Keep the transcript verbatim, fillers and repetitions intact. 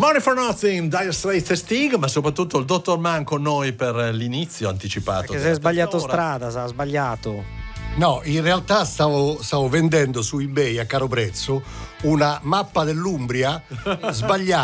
Money for Nothing, Dire Straits e Sting, ma soprattutto il dottor Mann con noi per l'inizio anticipato. Perché si è sbagliato strada, si è sbagliato. No, in realtà stavo, stavo vendendo su eBay a caro prezzo una mappa dell'Umbria sbagliata.